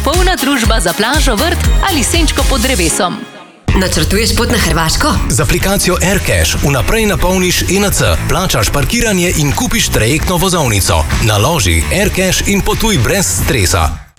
popolna družba za plažo, vrt ali senčko pod drevesom. Načrtuješ pot na Hrvaško? Z aplikacijo AirCash vnaprej napolniš ENC, plačaš parkiranje in kupiš trajektno vozovnico. Naloži AirCash in potuj brez stresa.